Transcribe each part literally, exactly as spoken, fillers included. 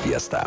Fiesta.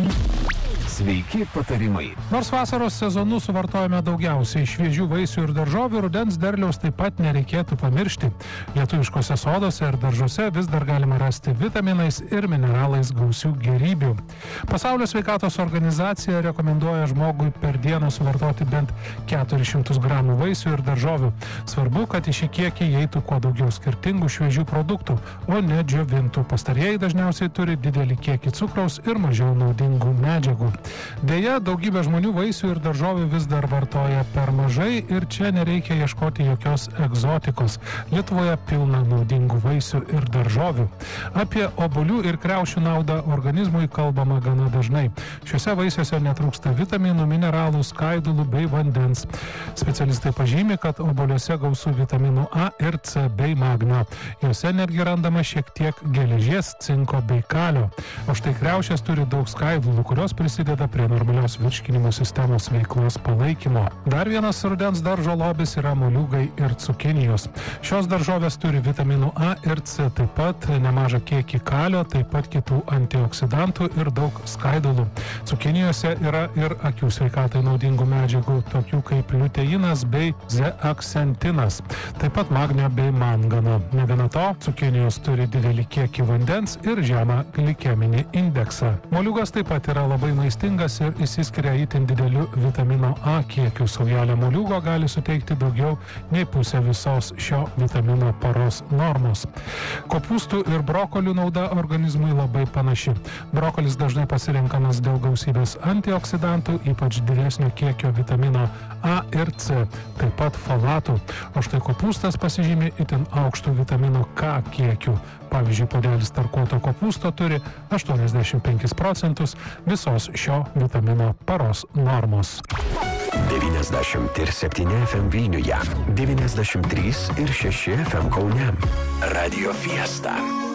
Sveiki patarimai. Nors vasaros sezonu suvartojame daugiausiai šviežių vaisių ir daržovių, rudens derliaus taip pat nereikėtų pamiršti. Lietuviškose soduose ir daržuose vis dar galima rasti vitaminais ir mineralais gausių gėrybių. Pasaulio sveikatos organizacija rekomenduoja žmogui per dieną suvartoti bent keturis šimtus gramų vaisių ir daržovių. Svarbu, kad į šį kiekį įeitų kuo daugiau skirtingų šviežių produktų, o ne džiovintų. Pastarieji dažniausiai turi didelį kiekį cukraus ir mažiau naudingų medžiagų. Deja, daugybė žmonių vaisių ir daržovių vis dar vartoja per mažai ir čia nereikia ieškoti jokios egzotikos. Lietuvoje pilna naudingų vaisių ir daržovių. Apie obuolių ir kriaušių naudą organizmui kalbama gana dažnai. Šiuose vaisiuose netrūksta vitaminų, mineralų, skaidulų bei vandens. Specialistai pažymi, kad obuoliuose gausu vitaminų A ir C bei magnio. Juose netgi randama šiek tiek geležies, cinko bei kalio. O štai kriaušės turi daug skaidulų, kurios prisideda prie normalios virškinimo sistemos veiklos palaikymo. Dar vienas rudens daržo lobis yra moliūgai ir cukinijos. Šios daržovės turi vitaminų A ir C, taip pat nemažą kiekį kalio, taip pat kitų antioksidantų ir daug skaidulų. Cukinijose yra ir akių sveikatai naudingų medžiagų, tokių kaip liuteinas bei zeaksentinas, taip pat magnio bei mangano. Negana to, cukinijos turi didelį kiekį vandens ir žemą glikeminį indeksą. Moliūgas taip pat yra labai maistingas ir išsiskiria itin dideliu vitamino A kiekiu. Saujelė moliūgo gali suteikti daugiau nei pusę visos šio vitamino paros normos. Kopūstų ir brokolių nauda organizmui labai panaši. Brokolis dažnai pasirenkamas dėl gausybės antioksidantų, ypač didesnio kiekio vitamino A ir C, taip pat folatų. O štai kopūstas pasižymi itin aukštų vitamino K kiekių. Pavyzdžiui, puodelis tarkuoto kopūsto turi aštuoniasdešimt penkis procentus visos šio vitamino paros normos. devyniasdešimt septyni F M Vilniuje, devyniasdešimt trys ir šeši F M Kaune. Radio Fiesta.